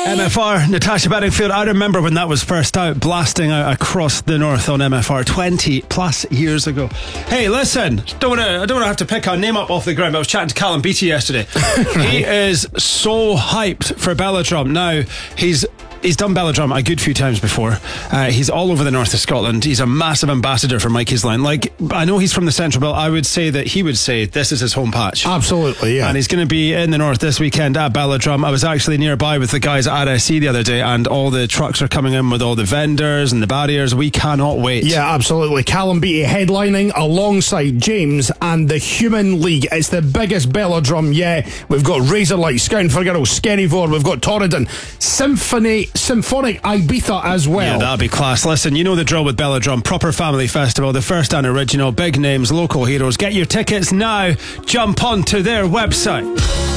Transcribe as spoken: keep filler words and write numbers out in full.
M F R, Natasha Bedingfield. I remember when that was first out, blasting out across the north on M F R twenty plus years ago. Hey, listen, don't want to. I don't want to have to pick a name up off the ground. But I was chatting to Callum Beattie yesterday. He is so hyped for Belladrum. Now he's. He's done Belladrum a good few times before. Uh, he's all over the north of Scotland. He's a massive ambassador for Mikey's Line. Like, I know he's from the Central Belt. I would say that he would say this is his home patch. Absolutely, yeah. And he's going to be in the north this weekend at Belladrum. I was actually nearby with the guys at R S C the other day, and all the trucks are coming in with all the vendors and the barriers. We cannot wait. Yeah, absolutely. Callum Beattie headlining alongside James and the Human League. It's the biggest Belladrum yet. We've got Razorlight, Scout for Girls, Skerryvore, we've got Torridon, Symphony, Symphonic Ibiza as well. Yeah, that'll be class. Listen, you know the drill with Belladrum. Proper family festival, the first and original. Big names, local heroes. Get your tickets now. Jump onto their website.